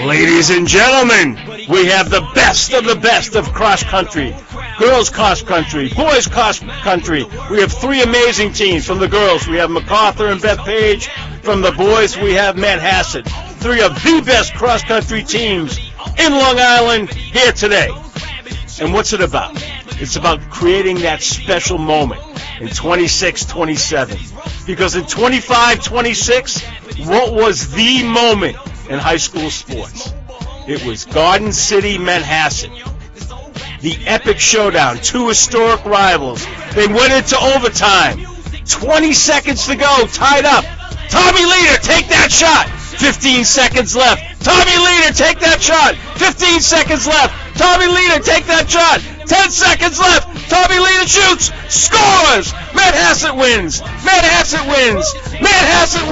Ladies and gentlemen, we have the best of cross country. Girls cross country, boys cross country. We have three amazing teams. From the girls, we have MacArthur and Beth Page. From the boys, we have Manhasset. Three of the best cross country teams in Long Island here today. And what's it about? It's about creating that special moment in 26-27. Because in 25-26, what was the moment in high school sports? It was Garden City, Manhasset. The epic showdown, two historic rivals. They went into overtime. 20 seconds to go, tied up. Tommy Leader, take that shot. 15 seconds left. Tommy Leader, take that shot. 15 seconds left. Tommy Leader, take that shot. 10 seconds left. Tommy Leader shoots. Scores. Manhasset wins. Manhasset wins. Manhasset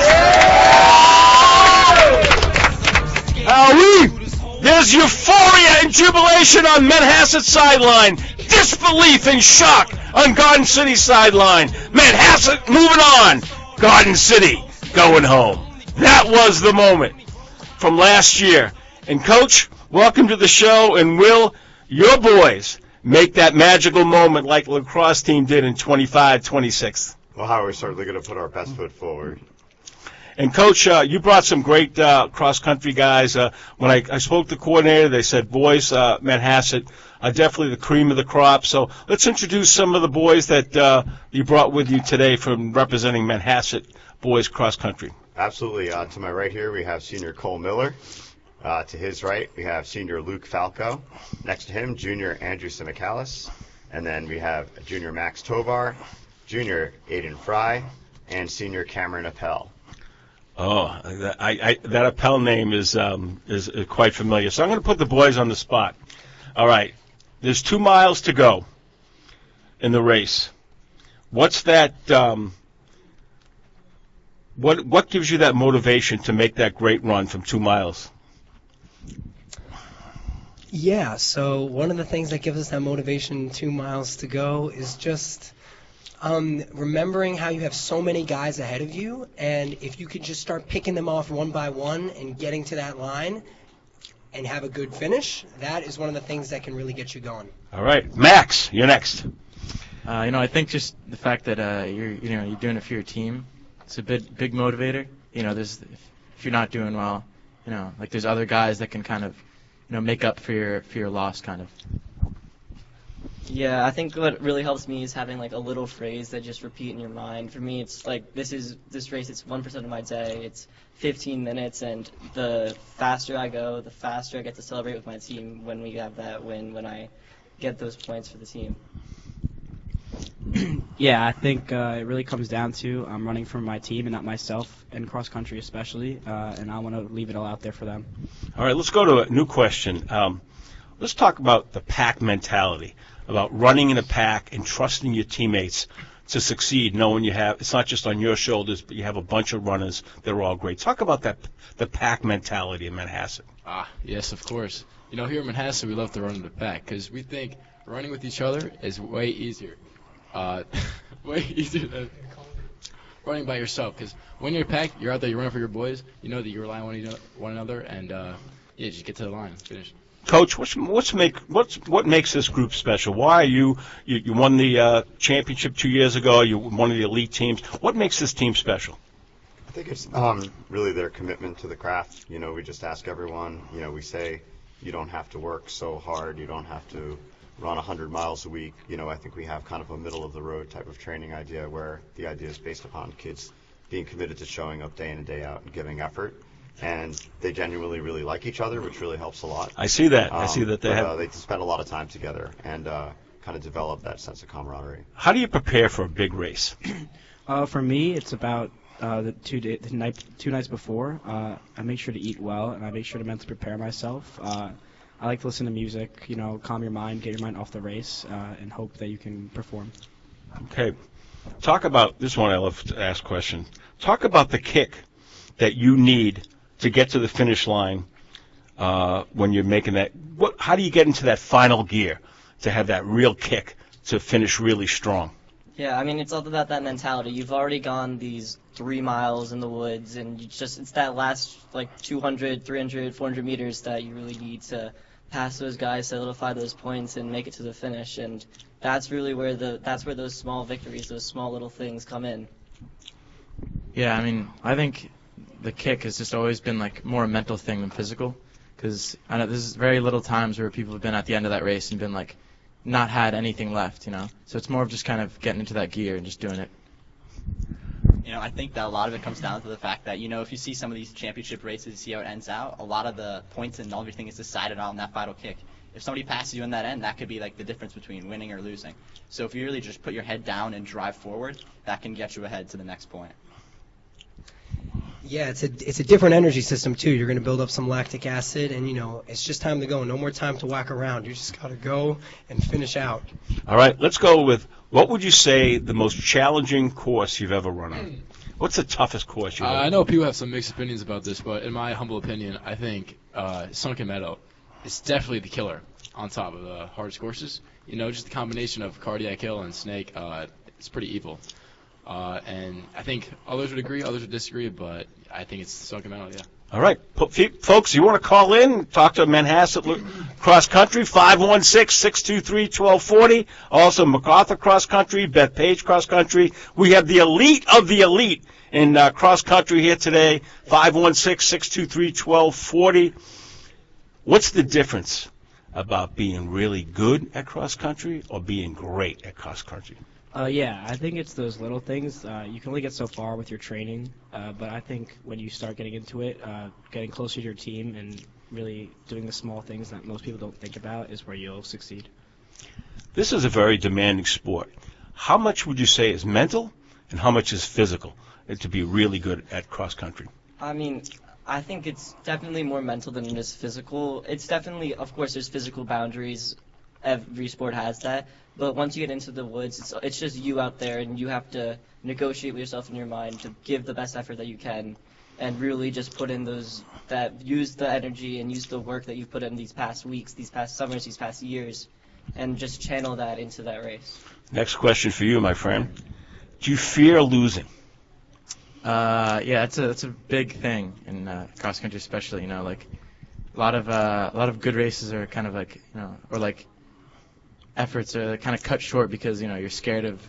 wins. There's euphoria and jubilation on Manhasset sideline. Disbelief and shock on Garden City sideline. Manhasset moving on. Garden City going home. That was the moment from last year. And, Coach, welcome to the show. And will your boys make that magical moment like the lacrosse team did in 25-26? Well, how are we certainly going to put our best foot forward? And, Coach, you brought some great cross-country guys. When I spoke to the coordinator, they said, boys, Manhasset are definitely the cream of the crop. So let's introduce some of the boys that you brought with you today from representing Manhasset boys cross-country. Absolutely. To my right here, we have senior Cole Miller. To his right, we have senior Luke Falco. Next to him, junior Andrew Simicalis. And then we have junior Max Tovar, junior Aiden Fry, and senior Cameron Appel. Oh, that Appel name is quite familiar. So I'm going to put the boys on the spot. All right. There's 2 miles to go in the race. What's that? What gives you that motivation to make that great run from 2 miles? Yeah, so one of the things that gives us that motivation 2 miles to go is just remembering how you have so many guys ahead of you, and if you could just start picking them off one by one and getting to that line and have a good finish, that is one of the things that can really get you going. All right, Max, you're next. I think just the fact that you're doing it for your team, it's a big motivator. If you're not doing well, like there's other guys that can kind of, make up for your loss, kind of. Yeah, I think what really helps me is having like a little phrase that just repeat in your mind. For me, it's like this race. It's 1% of my day. It's 15 minutes, and the faster I go, the faster I get to celebrate with my team when we have that win. When I get those points for the team. Yeah, I think it really comes down to I'm running for my team and not myself, in cross country especially, and I want to leave it all out there for them. All right, let's go to a new question. Let's talk about the pack mentality, about running in a pack and trusting your teammates to succeed, knowing it's not just on your shoulders, but you have a bunch of runners that are all great. Talk about the pack mentality in Manhasset. Yes, of course. Here in Manhasset, we love to run in the pack because we think running with each other is way easier. Way easier than running by yourself, because when you're packed, you're out there, you're running for your boys, you know that you rely on one another, and just get to the line and finish. Coach, what makes this group special? Why are you won the championship 2 years ago? You're one of the elite teams. What makes this team special? I think it's really their commitment to the craft. We just ask everyone. We say you don't have to work so hard. You don't have to run 100 miles a week. I think we have kind of a middle-of-the-road type of training idea where the idea is based upon kids being committed to showing up day in and day out and giving effort. And they genuinely really like each other, which really helps a lot. I see that. I see that they spend a lot of time together and kind of develop that sense of camaraderie. How do you prepare for a big race? For me, it's about the 2 nights before. I make sure to eat well, and I make sure to mentally prepare myself. I like to listen to music, calm your mind, get your mind off the race, and hope that you can perform. Okay. Talk about, this one I love to ask question. Talk about the kick that you need to get to the finish line when you're making that. How do you get into that final gear to have that real kick to finish really strong? Yeah, I mean, it's all about that mentality. You've already gone these 3 miles in the woods, and it's that last, 200, 300, 400 meters that you really need to pass those guys, solidify those points, and make it to the finish. And that's really where those small victories, those small little things come in. Yeah, I mean, I think the kick has just always been, more a mental thing than physical. Because I know there's very little times where people have been at the end of that race and been, not had anything left, So it's more of just kind of getting into that gear and just doing it. I think that a lot of it comes down to the fact that, if you see some of these championship races, see how it ends out, a lot of the points and everything is decided on that final kick. If somebody passes you in that end, that could be the difference between winning or losing. So if you really just put your head down and drive forward, that can get you ahead to the next point. Yeah, it's a different energy system too. You're going to build up some lactic acid, and it's just time to go. No more time to whack around. You just got to go and finish out. All right, let's go with, what would you say the most challenging course you've ever run on? What's the toughest course you've ever run? I know people have some mixed opinions about this, but in my humble opinion, I think Sunken Meadow is definitely the killer on top of the hardest courses. Just the combination of Cardiac Hill and Snake, it's pretty evil. And I think others would agree, others would disagree, but I think it's Sunken Meadow, yeah. All right. Folks, you want to call in, talk to Manhasset Cross Country, 516-623-1240. Also, MacArthur Cross Country, Bethpage Cross Country. We have the elite of the elite in cross country here today, 516-623-1240. What's the difference about being really good at cross country or being great at cross country? Yeah, I think it's those little things. You can only get so far with your training, but I think when you start getting into it, getting closer to your team and really doing the small things that most people don't think about is where you'll succeed. This is a very demanding sport. How much would you say is mental and how much is physical to be really good at cross country? I mean, I think it's definitely more mental than it is physical. It's definitely, of course, there's physical boundaries. Every sport has that. But once you get into the woods, it's just you out there, and you have to negotiate with yourself in your mind to give the best effort that you can, and really just put in use the energy and use the work that you've put in these past weeks, these past summers, these past years, and just channel that into that race. Next question for you, my friend. Do you fear losing? Yeah, that's a big thing in cross country, especially. A lot of good races are kind of efforts are kind of cut short because you're scared of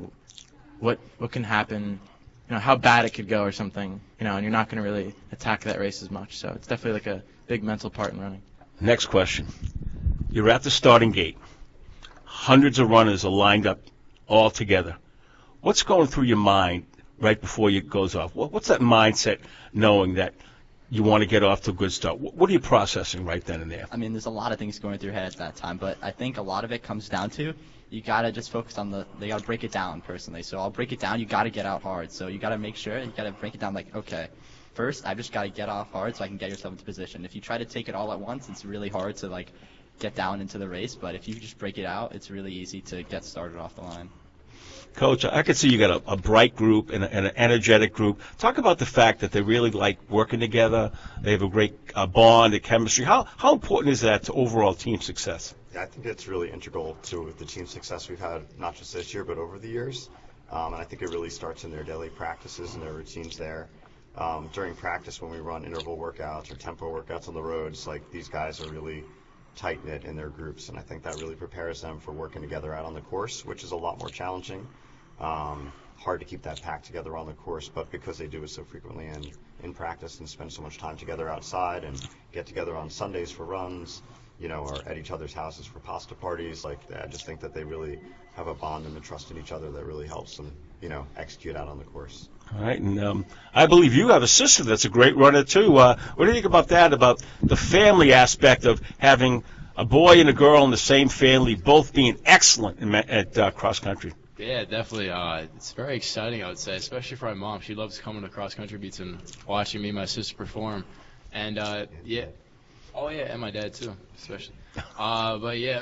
what can happen, how bad it could go or something, and you're not going to really attack that race as much. So it's definitely a big mental part in running. Next question. You're at the starting gate. Hundreds of runners are lined up all together. What's going through your mind right before it goes off? What's that mindset knowing that you want to get off to a good start? What are you processing right then and there? I mean, there's a lot of things going through your head at that time, but I think a lot of it comes down to you got to just focus on they got to break it down personally. So I'll break it down. You got to get out hard. So you got to make sure, you got to break it down okay, first I just got to get off hard so I can get yourself into position. If you try to take it all at once, it's really hard to get down into the race, but if you just break it out, it's really easy to get started off the line. Coach, I can see you got a bright group and an energetic group. Talk about the fact that they really like working together. They have a great bond, a chemistry. How important is that to overall team success? Yeah, I think it's really integral to the team success we've had, not just this year, but over the years. And I think it really starts in their daily practices and their routines there. During practice, when we run interval workouts or tempo workouts on the roads, these guys are really tight-knit in their groups, and I think that really prepares them for working together out on the course, which is a lot more challenging. Hard to keep that pack together on the course, but because they do it so frequently and in practice and spend so much time together outside and get together on Sundays for runs, or at each other's houses for pasta parties, I just think that they really have a bond and a trust in each other that really helps them, execute out on the course. All right, and I believe you have a sister that's a great runner too. What do you think about that, about the family aspect of having a boy and a girl in the same family, both being excellent at cross country? Yeah, definitely. It's very exciting, I would say, especially for my mom. She loves coming to cross country meets and watching me and my sister perform. And, yeah. Oh, yeah, and my dad, too, especially. But, yeah,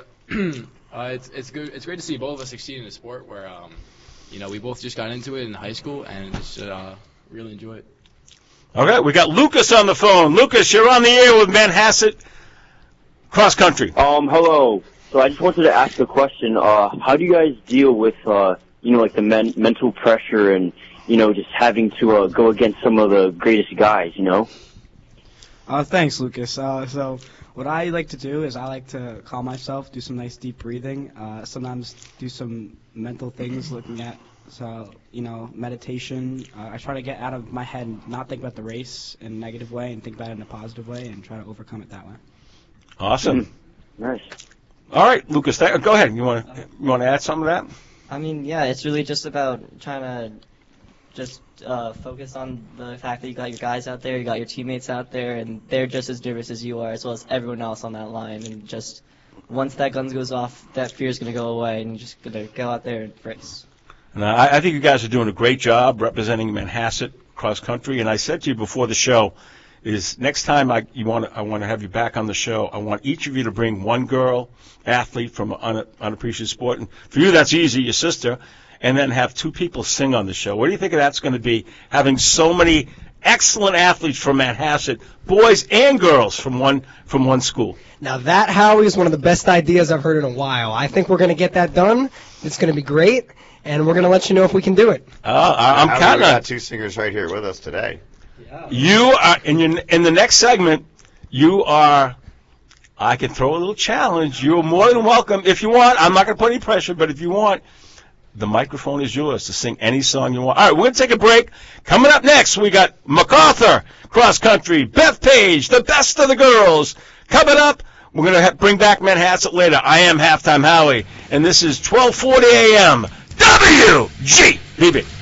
it's good. It's great to see both of us succeed in a sport where, we both just got into it in high school and just really enjoy it. All right, we got Lucas on the phone. Lucas, you're on the air with Manhasset Cross Country. Hello. So I just wanted to ask a question. How do you guys deal with, like the mental pressure and, just having to go against some of the greatest guys, Thanks, Lucas. So what I like to do is I like to calm myself, do some nice deep breathing, sometimes do some mental things, looking at, meditation. I try to get out of my head and not think about the race in a negative way and think about it in a positive way and try to overcome it that way. Awesome. Nice. All right, Lucas, go ahead. You want to add something to that? I mean, yeah, it's really just about trying to just focus on the fact that you got your guys out there, you got your teammates out there, and they're just as nervous as you are, as well as everyone else on that line. And just once that gun goes off, that fear is going to go away, and you're just going to go out there and race. And I think you guys are doing a great job representing Manhasset cross country. And I said to you before the show, is next time I want to have you back on the show, I want each of you to bring one girl athlete from an unappreciated sport. And for you, that's easy, your sister. And then have two people sing on the show. What do you think of that's going to be, having so many excellent athletes from Manhasset, boys and girls from one school? Now that, Howie, is one of the best ideas I've heard in a while. I think we're going to get that done. It's going to be great, and we're going to let you know if we can do it. I'm counting on we got two singers right here with us today. Yeah. You are in the next segment. You are. I can throw a little challenge. You're more than welcome if you want. I'm not going to put any pressure, but if you want, the microphone is yours to sing any song you want. All right, we're going to take a break. Coming up next, we got MacArthur cross country, Beth Page, the best of the girls. Coming up, we're going to bring back Manhasset later. I am Halftime Howie, and this is 1240 a.m. WGBB.